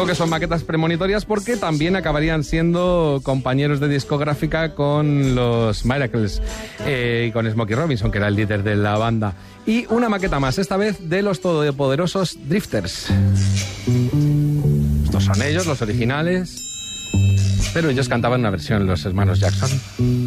que son maquetas premonitorias porque también acabarían siendo compañeros de discográfica con los Miracles y con Smokey Robinson, que era el líder de la banda. Y una maqueta más, esta vez de los todopoderosos Drifters. Estos son ellos, los originales, pero ellos cantaban una versión, los hermanos Jackson.